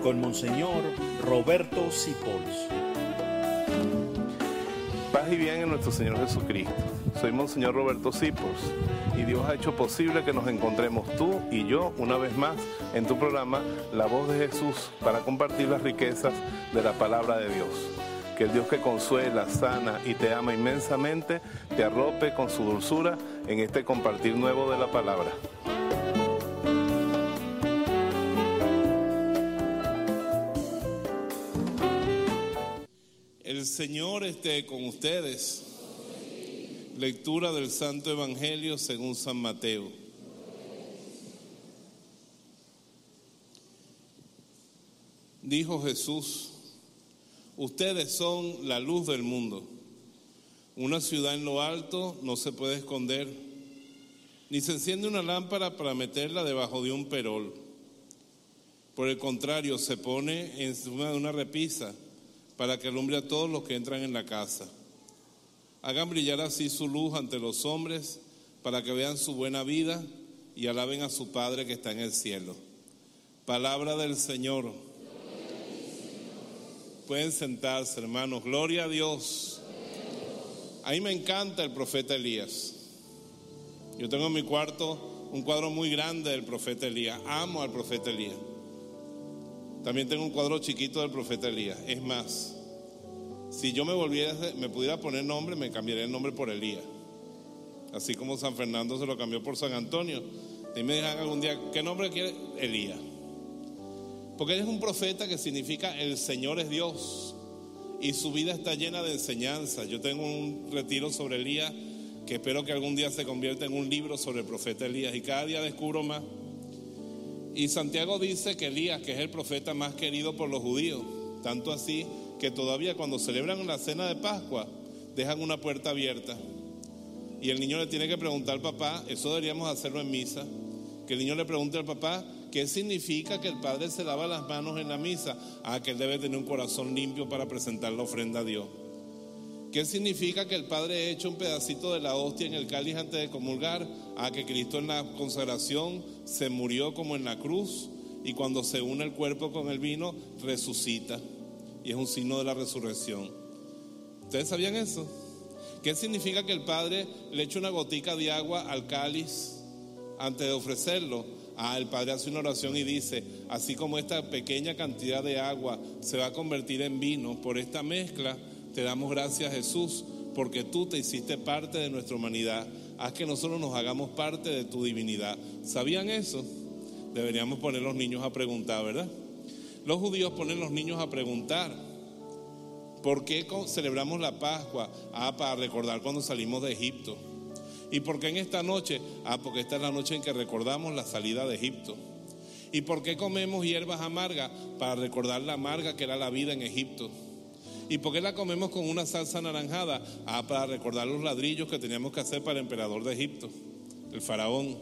con Monseñor Roberto Sipols. Paz y bien en nuestro Señor Jesucristo. Soy Monseñor Roberto Sipols y Dios ha hecho posible que nos encontremos tú y yo una vez más en tu programa La Voz de Jesús para compartir las riquezas de la palabra de Dios. Que el Dios que consuela, sana y te ama inmensamente te arrope con su dulzura en este compartir nuevo de la palabra. El Señor esté con ustedes. Lectura del Santo Evangelio según San Mateo. Dijo Jesús: ustedes son la luz del mundo. Una ciudad en lo alto no se puede esconder, ni se enciende una lámpara para meterla debajo de un perol. Por el contrario, se pone encima de una repisa para que alumbre a todos los que entran en la casa. Hagan brillar así su luz ante los hombres, para que vean su buena vida y alaben a su Padre que está en el cielo. Palabra del Señor. Pueden sentarse, hermanos. Gloria a Dios. A mí me encanta el profeta Elías. Yo tengo en mi cuarto un cuadro muy grande del profeta Elías. Amo al profeta Elías. También tengo un cuadro chiquito del profeta Elías. Es más, si yo me pudiera poner nombre, me cambiaría el nombre por Elías. Así como San Fernando se lo cambió por San Antonio. Y me dirán algún día, ¿qué nombre quiere? Elías. Porque él es un profeta que significa el Señor es Dios. Y su vida está llena de enseñanzas. Yo tengo un retiro sobre Elías que espero que algún día se convierta en un libro sobre el profeta Elías. Y cada día descubro más. Y Santiago dice que Elías, que es el profeta más querido por los judíos, tanto así que todavía cuando celebran la cena de Pascua, dejan una puerta abierta. Y el niño le tiene que preguntar al papá, eso deberíamos hacerlo en misa, que el niño le pregunte al papá, ¿qué significa que el padre se lava las manos en la misa? Que él debe tener un corazón limpio para presentar la ofrenda a Dios. ¿Qué significa que el padre eche un pedacito de la hostia en el cáliz antes de comulgar? Que Cristo en la consagración se murió como en la cruz y cuando se une el cuerpo con el vino resucita y es un signo de la resurrección. ¿Ustedes sabían eso? ¿Qué significa que el padre le eche una gotica de agua al cáliz antes de ofrecerlo? El padre hace una oración y dice: así como esta pequeña cantidad de agua se va a convertir en vino por esta mezcla, te damos gracias, Jesús, porque tú te hiciste parte de nuestra humanidad. Haz que nosotros nos hagamos parte de tu divinidad. ¿Sabían eso? Deberíamos poner los niños a preguntar, ¿verdad? Los judíos ponen los niños a preguntar. ¿Por qué celebramos la Pascua? Para recordar cuando salimos de Egipto. ¿Y por qué en esta noche? Porque esta es la noche en que recordamos la salida de Egipto. ¿Y por qué comemos hierbas amargas? Para recordar la amarga que era la vida en Egipto. ¿Y por qué la comemos con una salsa anaranjada? Para recordar los ladrillos que teníamos que hacer para el emperador de Egipto, el faraón.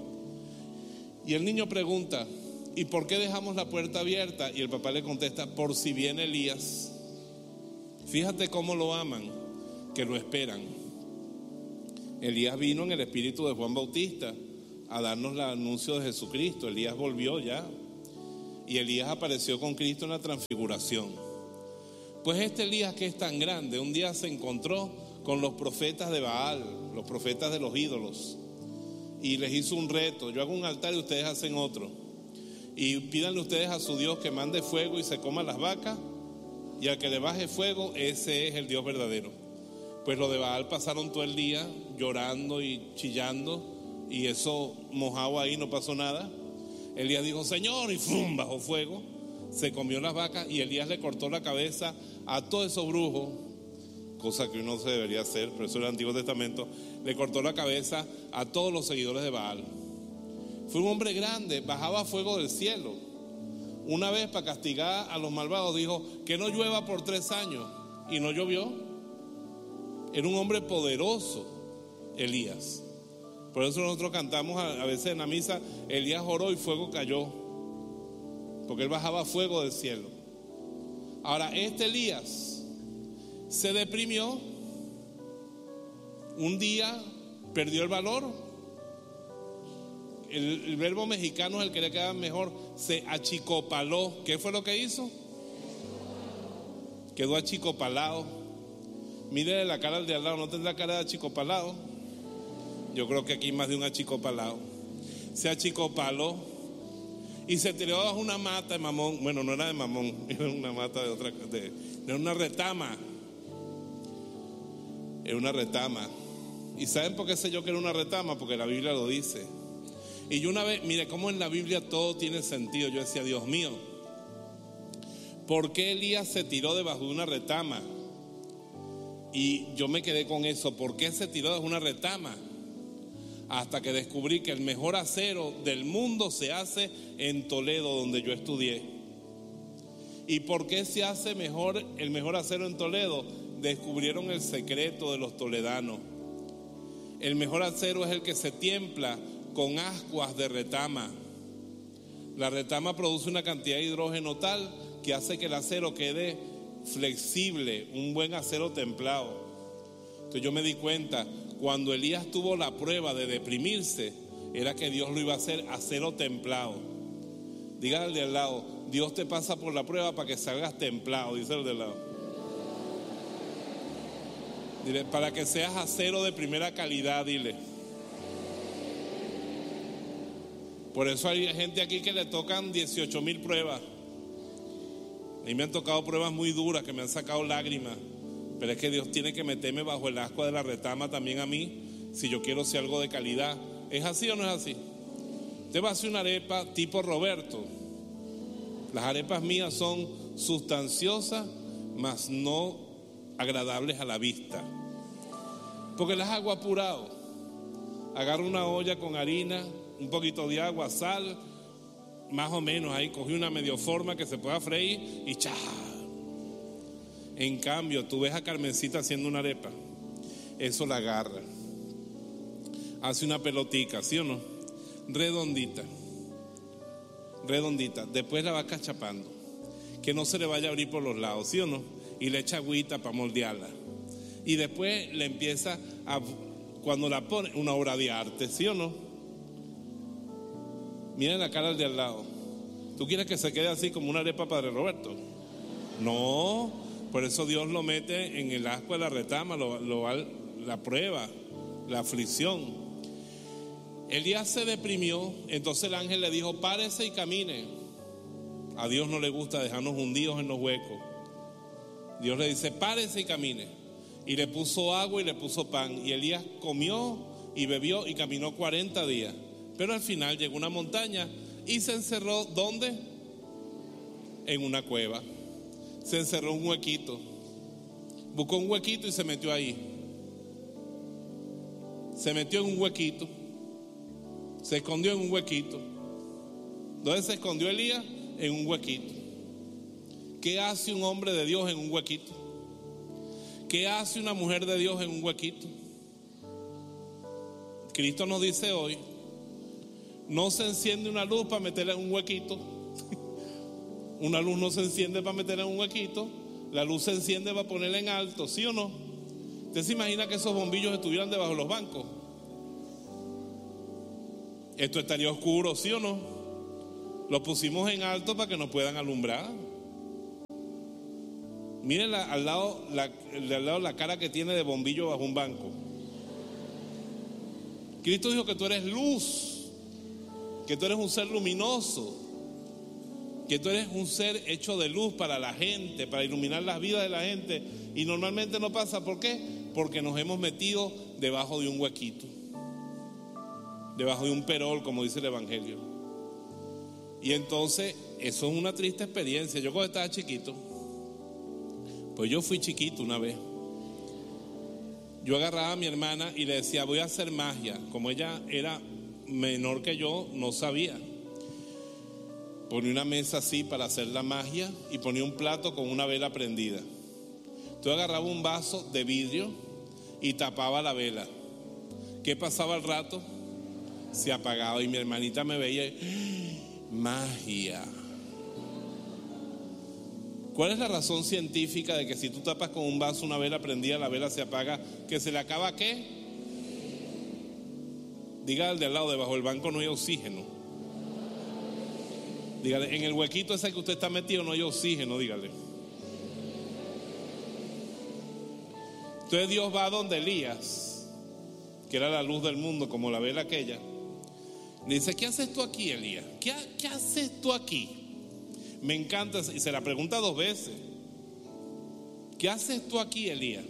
Y el niño pregunta: ¿y por qué dejamos la puerta abierta? Y el papá le contesta: por si viene Elías. Fíjate cómo lo aman, que lo esperan. Elías vino en el espíritu de Juan Bautista a darnos el anuncio de Jesucristo. Elías volvió ya. Y Elías apareció con Cristo en la transfiguración. Pues este Elías, que es tan grande, un día se encontró con los profetas de Baal, los profetas de los ídolos, y les hizo un reto: yo hago un altar y ustedes hacen otro, y pídanle ustedes a su Dios que mande fuego y se coma las vacas, y al que le baje fuego, ese es el Dios verdadero. Pues los de Baal pasaron todo el día llorando y chillando, y eso mojado ahí, no pasó nada. Elías dijo: Señor, y ¡fum!, bajó fuego, se comió las vacas, y Elías le cortó la cabeza a todos esos brujos, cosa que uno se debería hacer, pero eso era el Antiguo Testamento. Le cortó la cabeza a todos los seguidores de Baal. Fue un hombre grande, bajaba fuego del cielo. Una vez, para castigar a los malvados, dijo: que no llueva por 3 años, y no llovió. Era un hombre poderoso, Elías. Por eso nosotros cantamos a veces en la misa: Elías oró y fuego cayó, porque él bajaba fuego del cielo. Ahora, este Elías se deprimió, un día perdió el valor. el verbo mexicano es el que le queda mejor. Se achicopaló. ¿Qué fue lo que hizo? Quedó achicopalado. Mírele la cara al de al lado, ¿no tendrá cara de achicopalado? Yo creo que aquí hay más de un achicopalado. Se achicopaló y se tiró bajo una mata de mamón. Bueno, no era de mamón, era una mata de otra, de una retama. Era una retama. ¿Y saben por qué sé yo que era una retama? Porque la Biblia lo dice. Y yo una vez, mire cómo en la Biblia todo tiene sentido. Yo decía, Dios mío, ¿por qué Elías se tiró debajo de una retama? Y yo me quedé con eso. ¿Por qué se tiró debajo de una retama? Hasta que descubrí que el mejor acero del mundo se hace en Toledo, donde yo estudié. ¿Y por qué se hace el mejor acero en Toledo? Descubrieron el secreto de los toledanos. El mejor acero es el que se tiempla con ascuas de retama. La retama produce una cantidad de hidrógeno tal que hace que el acero quede flexible, un buen acero templado. Entonces yo me di cuenta, cuando Elías tuvo la prueba de deprimirse, era que Dios lo iba a hacer acero templado. Dígale al de al lado, Dios te pasa por la prueba para que salgas templado, dice el de al lado. Dile, para que seas acero de primera calidad, dile. Por eso hay gente aquí que le tocan 18,000 pruebas. A mí me han tocado pruebas muy duras que me han sacado lágrimas. Pero es que Dios tiene que meterme bajo el ascua de la retama también a mí, si yo quiero ser algo de calidad. ¿Es así o no es así? Usted va a hacer una arepa tipo Roberto. Las arepas mías son sustanciosas, mas no agradables a la vista, porque las hago apurado. Agarro una olla con harina, un poquito de agua, sal, más o menos ahí cogí una medio forma que se pueda freír y ¡chá! En cambio, tú ves a Carmencita haciendo una arepa, eso la agarra, hace una pelotica, ¿sí o no? Redondita, después la va cachapando, que no se le vaya a abrir por los lados, ¿sí o no? Y le echa agüita para moldearla. Y después le empieza a, cuando la pone, una obra de arte, ¿sí o no? Miren la cara al de al lado. ¿Tú quieres que se quede así como una arepa, Padre Roberto? No, por eso Dios lo mete en el ascua de la retama, la prueba, la aflicción. Elías se deprimió, entonces el ángel le dijo, párese y camine. A Dios no le gusta dejarnos hundidos en los huecos. Dios le dice, párese y camine. Y le puso agua y le puso pan. Y Elías comió y bebió y caminó 40 días. Pero al final llegó a una montaña y se encerró, ¿dónde? En una cueva. Se encerró en un huequito. Buscó un huequito y se metió ahí. Se metió en un huequito. Se escondió en un huequito. ¿Dónde se escondió Elías? En un huequito. ¿Qué hace un hombre de Dios en un huequito? ¿Qué hace una mujer de Dios en un huequito? Cristo nos dice hoy, no se enciende una luz para meterla en un huequito. Una luz no se enciende para meterla en un huequito. La luz se enciende para ponerla en alto, ¿sí o no? ¿Usted se imagina que esos bombillos estuvieran debajo de los bancos? Esto estaría oscuro, ¿sí o no? Lo pusimos en alto para que nos puedan alumbrar. Miren al lado la cara que tiene de bombillo bajo un banco. Cristo dijo que tú eres luz, que tú eres un ser luminoso, que tú eres un ser hecho de luz para la gente, para iluminar las vidas de la gente. Y normalmente no pasa, ¿por qué? Porque nos hemos metido debajo de un huequito, debajo de un perol, como dice el Evangelio. Y entonces eso es una triste experiencia. Yo cuando estaba chiquito, pues yo fui chiquito una vez. Yo agarraba a mi hermana y le decía, voy a hacer magia. Como ella era menor que yo, no sabía. Ponía una mesa así para hacer la magia y ponía un plato con una vela prendida. Entonces agarraba un vaso de vidrio y tapaba la vela. ¿Qué pasaba al rato? Se apagaba y mi hermanita me veía y, magia. ¿Cuál es la razón científica de que si tú tapas con un vaso una vela prendida, la vela se apaga? ¿Que se le acaba qué? Diga al de al lado, debajo del banco no hay oxígeno. Dígale, en el huequito ese que usted está metido no hay oxígeno, dígale. Entonces Dios va a donde Elías, que era la luz del mundo, como la vela aquella. Le dice, ¿qué haces tú aquí, Elías? ¿Qué haces tú aquí? Me encanta, y se la pregunta 2 veces. ¿Qué haces tú aquí, Elías?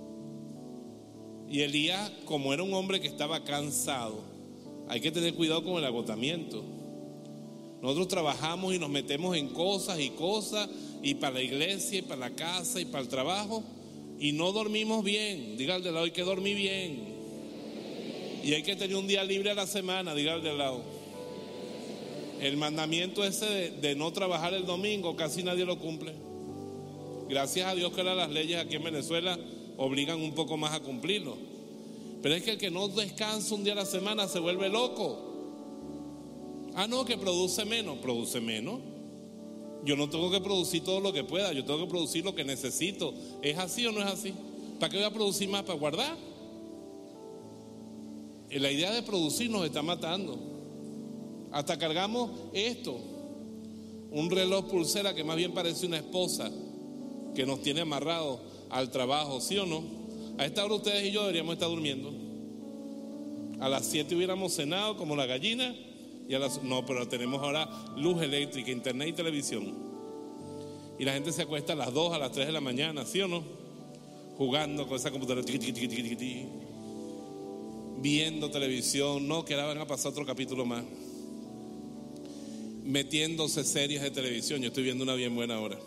Y Elías, como era un hombre que estaba cansado, hay que tener cuidado con el agotamiento. Nosotros trabajamos y nos metemos en cosas, y para la iglesia, y para la casa, y para el trabajo, y no dormimos bien. Diga al de lado, hay que dormir bien. Y hay que tener un día libre a la semana, diga al de lado. El mandamiento ese de no trabajar el domingo, casi nadie lo cumple. Gracias a Dios que ahora las leyes aquí en Venezuela obligan un poco más a cumplirlo. Pero es que el que no descansa un día a la semana se vuelve loco. Ah, no, que produce menos. Yo no tengo que producir todo lo que pueda, yo tengo que producir lo que necesito. ¿Es así o no es así? ¿Para qué voy a producir más? ¿Para guardar? La idea de producir nos está matando. Hasta cargamos esto, un reloj pulsera que más bien parece una esposa que nos tiene amarrados al trabajo, ¿sí o no? A esta hora ustedes y yo deberíamos estar durmiendo. A las 7 hubiéramos cenado como la gallina y no, pero tenemos ahora luz eléctrica, internet y televisión. Y la gente se acuesta a las 2, a las 3 de la mañana, ¿sí o no? Jugando con esa computadora, viendo televisión, no, que ahora van a pasar otro capítulo más. Metiéndose series de televisión, yo estoy viendo una bien buena ahora.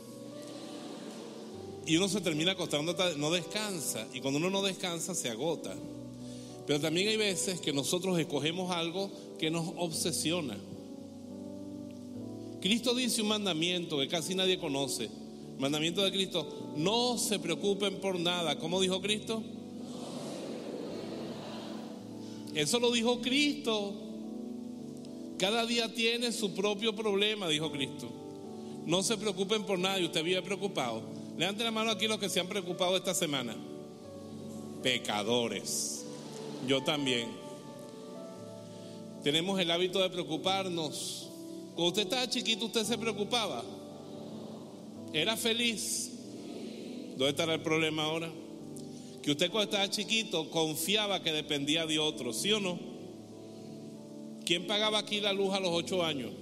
Y uno se termina acostando, no descansa, y cuando uno no descansa se agota. Pero también hay veces que nosotros escogemos algo que nos obsesiona. Cristo dice un mandamiento que casi nadie conoce. El mandamiento de Cristo, no se preocupen por nada. ¿Cómo dijo Cristo? Eso lo dijo Cristo. Cada día tiene su propio problema, dijo Cristo. No se preocupen por nada. Y usted vive preocupado. Levanten la mano aquí los que se han preocupado esta semana. Pecadores. Yo también. Tenemos el hábito de preocuparnos. Cuando usted estaba chiquito, ¿usted se preocupaba? ¿Era feliz? ¿Dónde estará el problema ahora? Que usted cuando estaba chiquito confiaba que dependía de otro, ¿sí o no? ¿Quién pagaba aquí la luz a los 8 años?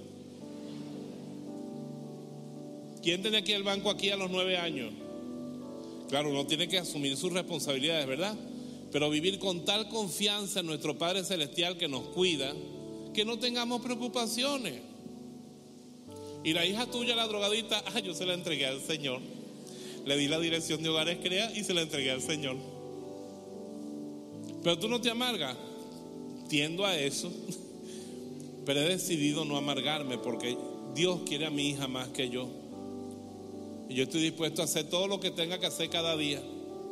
¿Quién tenía aquí el banco aquí a los 9 años? Claro, uno tiene que asumir sus responsabilidades, ¿verdad? Pero vivir con tal confianza en nuestro Padre Celestial que nos cuida, que no tengamos preocupaciones. Y la hija tuya, la drogadita, yo se la entregué al Señor. Le di la dirección de Hogares Crea y se la entregué al Señor. Pero tú no te amargas. Tiendo a eso. Pero he decidido no amargarme porque Dios quiere a mi hija más que yo. Y yo estoy dispuesto a hacer todo lo que tenga que hacer cada día.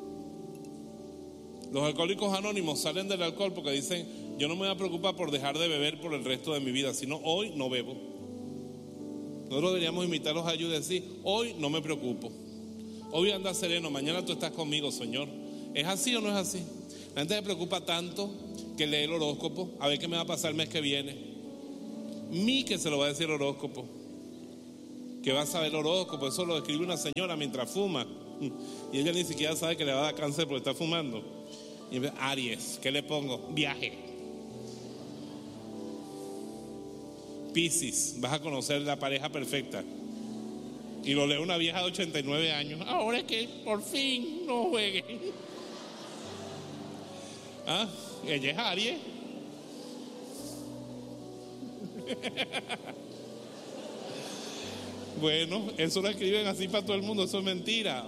Los alcohólicos anónimos salen del alcohol porque dicen, yo no me voy a preocupar por dejar de beber por el resto de mi vida, sino hoy no bebo. Nosotros deberíamos invitarlos a ellos y decir, hoy no me preocupo. Hoy anda sereno, mañana tú estás conmigo, Señor. ¿Es así o no es así? La gente se preocupa tanto que lee el horóscopo, a ver qué me va a pasar el mes que viene. Que se lo va a decir el horóscopo. Que va a saber el horóscopo, eso lo escribe una señora mientras fuma. Y ella ni siquiera sabe que le va a dar cáncer porque está fumando. Y Aries, ¿qué le pongo? Viaje. Piscis, vas a conocer la pareja perfecta. Y lo lee una vieja de 89 años. Ahora es que por fin no juegue. ¿Ah? Ella es Aries. Bueno, eso lo escriben así para todo el mundo, eso es mentira.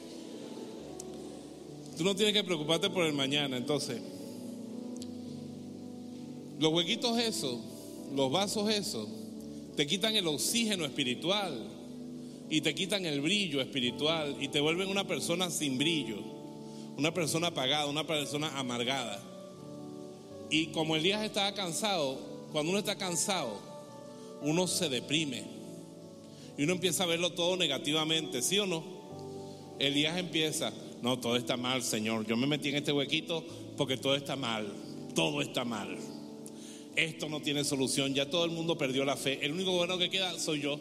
Tú no tienes que preocuparte por el mañana. Entonces, los huequitos esos, los vasos esos, te quitan el oxígeno espiritual y te quitan el brillo espiritual y te vuelven una persona sin brillo, una persona apagada, una persona amargada. Y como Elías estaba cansado, cuando uno está cansado, uno se deprime y uno empieza a verlo todo negativamente, ¿sí o no? Elías empieza, no, todo está mal, Señor, yo me metí en este huequito porque todo está mal, todo está mal. esto no tiene solución, ya todo el mundo perdió la fe, el único bueno que queda soy yo.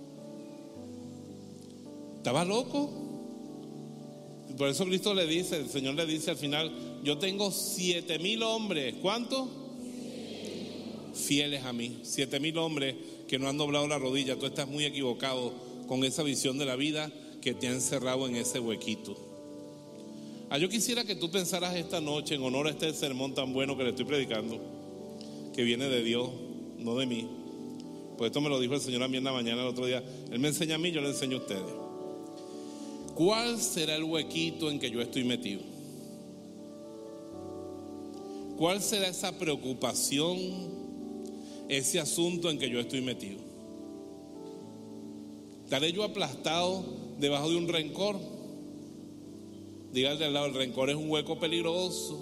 ¿Estaba loco? Por eso Cristo le dice, el Señor le dice al final, yo tengo 7,000 hombres, ¿cuántos? Fieles a mí, 7,000 hombres que no han doblado la rodilla. Tú estás muy equivocado con esa visión de la vida que te ha encerrado en ese huequito. Yo quisiera que tú pensaras esta noche, en honor a este sermón tan bueno que le estoy predicando, que viene de Dios, no de mí. Pues esto me lo dijo el Señor a mí en la mañana el otro día. Él me enseña a mí, yo le enseño a ustedes. ¿Cuál será el huequito en que yo estoy metido? ¿Cuál será esa preocupación, ese asunto en que yo estoy metido? ¿Estaré yo aplastado debajo de un rencor? Dígale al lado, el rencor es un hueco peligroso.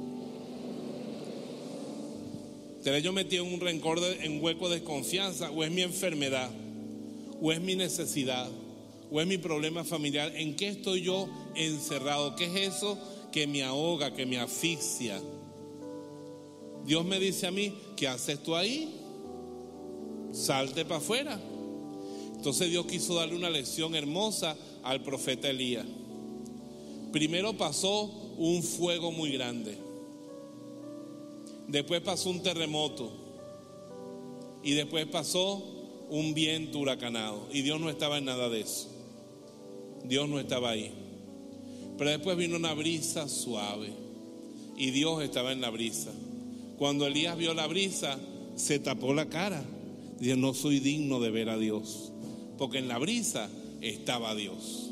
¿Estaré yo metido en un rencor, en un hueco de desconfianza? ¿O es mi enfermedad? ¿O es mi necesidad? ¿O es mi problema familiar? ¿En qué estoy yo encerrado? ¿Qué es eso que me ahoga, que me asfixia? Dios me dice a mí, ¿qué haces tú ahí? Salte para afuera. Entonces Dios quiso darle una lección hermosa al profeta Elías. Primero pasó un fuego muy grande. Después pasó un terremoto. Y después pasó un viento huracanado. Y Dios no estaba en nada de eso. Dios no estaba ahí. Pero después vino una brisa suave. Y Dios estaba en la brisa. Cuando Elías vio la brisa, se tapó la cara. Dijo, no soy digno de ver a Dios. Porque en la brisa estaba Dios.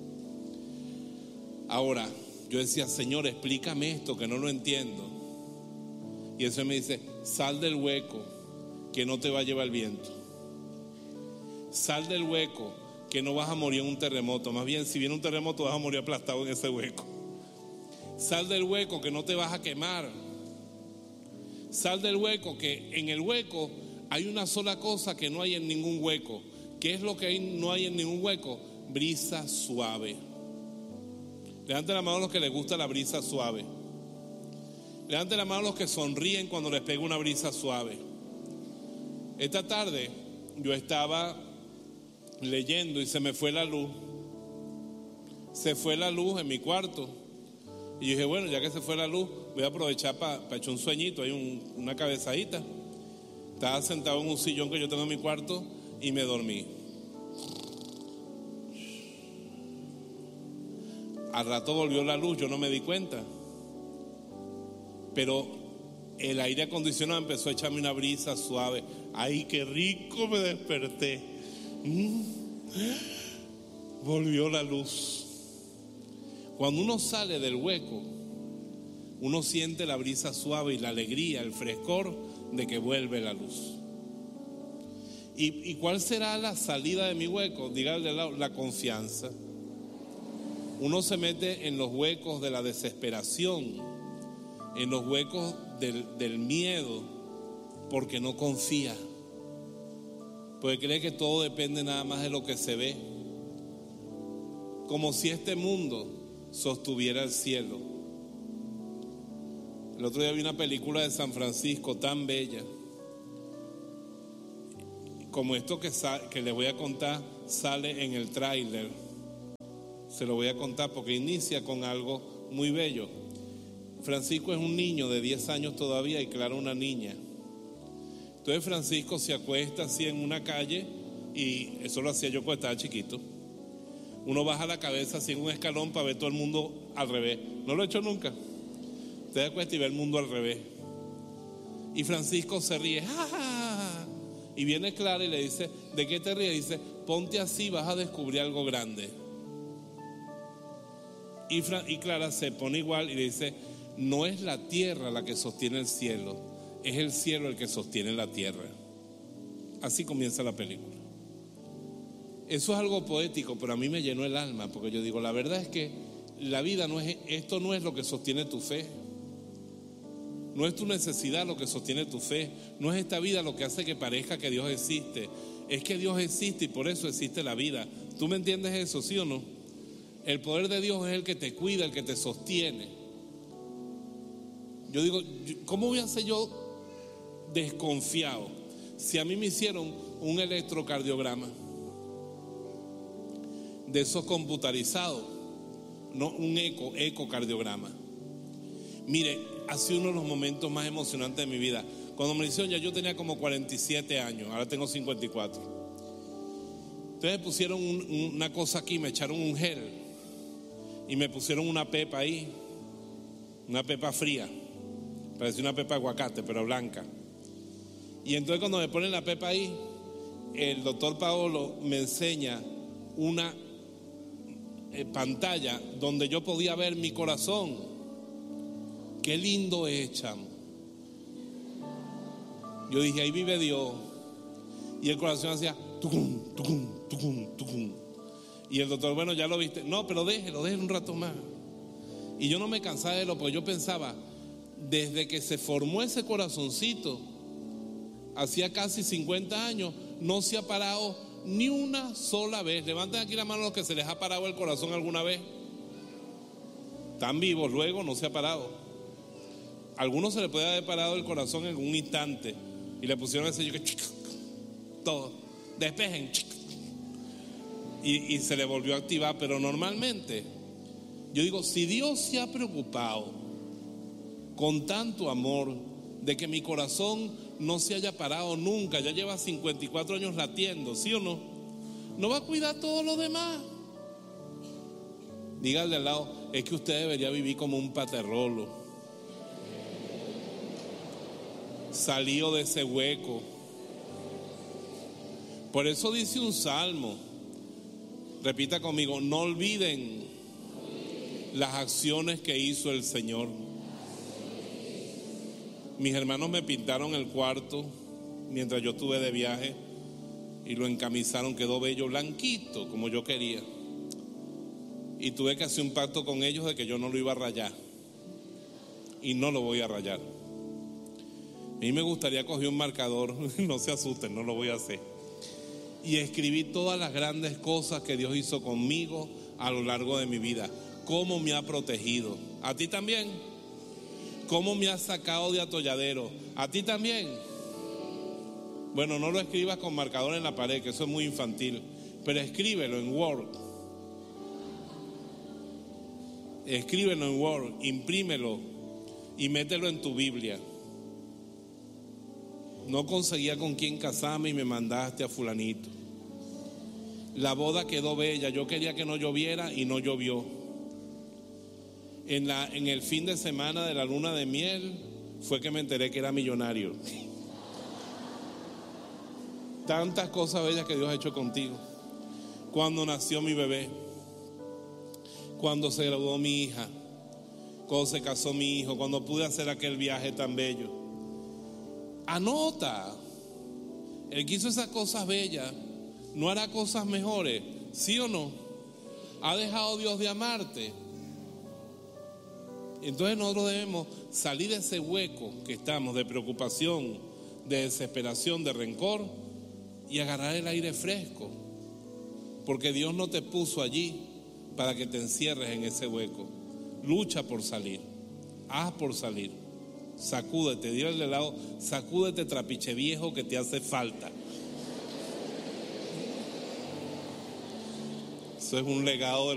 Ahora, yo decía, Señor, explícame esto que no lo entiendo. Y eso me dice, sal del hueco que no te va a llevar el viento. Sal del hueco que no vas a morir en un terremoto. Más bien, si viene un terremoto vas a morir aplastado en ese hueco. Sal del hueco que no te vas a quemar. Sal del hueco que en el hueco hay una sola cosa que no hay en ningún hueco. ¿Qué es lo que no hay en ningún hueco? Brisa suave. Levanten la mano a los que les gusta la brisa suave. Levanten la mano a los que sonríen cuando les pega una brisa suave. Esta tarde yo estaba leyendo y se me fue la luz. Se fue la luz en mi cuarto. Y yo dije, bueno, ya que se fue la luz, voy a aprovechar para echar un sueñito, hay una cabezadita. Estaba sentado en un sillón que yo tengo en mi cuarto y me dormí. Al rato volvió la luz, yo no me di cuenta. Pero el aire acondicionado empezó a echarme una brisa suave. ¡Ay, qué rico! Me desperté. Volvió la luz. Cuando uno sale del hueco, uno siente la brisa suave y la alegría, el frescor de que vuelve la luz. ¿Y cuál será la salida de mi hueco? Dígale la confianza. Uno se mete en los huecos de la desesperación, en los huecos del miedo, porque no confía, porque cree que todo depende nada más de lo que se ve, como si este mundo sostuviera el cielo. El otro día vi una película de San Francisco tan bella, como esto que les voy a contar sale en el tráiler. Se lo voy a contar porque inicia con algo muy bello. Francisco es un niño de 10 años todavía y Clara una niña. Entonces Francisco se acuesta así en una calle, y eso lo hacía yo cuando estaba chiquito. Uno baja la cabeza así en un escalón para ver todo el mundo al revés. No lo he hecho nunca. Usted acuesta y ve el mundo al revés. Y Francisco se ríe. ¡Ja, ja, ja! Y viene Clara y le dice, ¿de qué te ríes? Dice, ponte así, vas a descubrir algo grande. Y Clara se pone igual y le dice, no es la tierra la que sostiene el cielo, es el cielo el que sostiene la tierra. Así comienza la película. Eso es algo poético, pero a mí me llenó el alma, porque yo digo, la verdad es que la vida esto no es lo que sostiene tu fe. No es tu necesidad lo que sostiene tu fe. No es esta vida lo que hace que parezca que Dios existe. Es que Dios existe y por eso existe la vida. ¿Tú me entiendes eso, sí o no? El poder de Dios es el que te cuida, el que te sostiene. Yo digo, ¿cómo voy a hacer yo desconfiado si a mí me hicieron un electrocardiograma de esos computarizados, no un ecocardiograma. Mire, ha sido uno de los momentos más emocionantes de mi vida. Cuando me lo hicieron ya yo tenía como 47 años, ahora tengo 54. Entonces me pusieron una cosa aquí, me echaron un gel y me pusieron una pepa ahí, una pepa fría, parecía una pepa de aguacate pero blanca. Y entonces cuando me ponen la pepa ahí, el doctor Paolo me enseña una pantalla donde yo podía ver mi corazón. Qué lindo es, chamo. Yo dije, ahí vive Dios. Y el corazón hacía tucum, tucum, tucum, tucum. Y el doctor, bueno, ya lo viste. No, pero déjelo un rato más. Y yo no me cansaba de lo, porque yo pensaba, desde que se formó ese corazoncito, hacía casi 50 años, no se ha parado ni una sola vez. Levanten aquí la mano los que se les ha parado el corazón alguna vez. Están vivos, luego no se ha parado. A algunos se le puede haber parado el corazón en un instante y le pusieron ese sello que todo, despejen, y se le volvió a activar. Pero normalmente yo digo, si Dios se ha preocupado con tanto amor de que mi corazón no se haya parado nunca, ya lleva 54 años latiendo, ¿sí o no? ¿No va a cuidar todo lo demás? Dígale al lado, es que usted debería vivir como un paterrolo, salido de ese hueco. Por eso dice un salmo, repita conmigo, no olviden las acciones que hizo el Señor. Mis hermanos me pintaron el cuarto mientras yo estuve de viaje y lo encamisaron, quedó bello, blanquito, como yo quería. Y tuve que hacer un pacto con ellos de que yo no lo iba a rayar. Y no lo voy a rayar. A mí me gustaría coger un marcador, no se asusten, no lo voy a hacer. Y escribí todas las grandes cosas que Dios hizo conmigo a lo largo de mi vida. Cómo me ha protegido. ¿A ti también? ¿Cómo me ha sacado de atolladero? ¿A ti también? Bueno, no lo escribas con marcador en la pared, que eso es muy infantil, pero escríbelo en Word. Escríbelo en Word, imprímelo y mételo en tu Biblia. No conseguía con quién casarme y me mandaste a fulanito. La boda quedó bella, yo quería que no lloviera y no llovió. En el fin de semana de la luna de miel fue que me enteré que era millonario. Tantas cosas bellas que Dios ha hecho contigo. Cuando nació mi bebé, cuando se graduó mi hija, cuando se casó mi hijo, cuando pude hacer aquel viaje tan bello. Anota, el que hizo esas cosas bellas no hará cosas mejores, ¿sí o no? ¿Ha dejado Dios de amarte? Entonces nosotros debemos salir de ese hueco que estamos, de preocupación, de desesperación, de rencor, y agarrar el aire fresco, porque Dios no te puso allí para que te encierres en ese hueco. Lucha por salir, haz por salir, sacúdete, dile al lado, sacúdete, trapiche viejo, que te hace falta. Eso es un legado de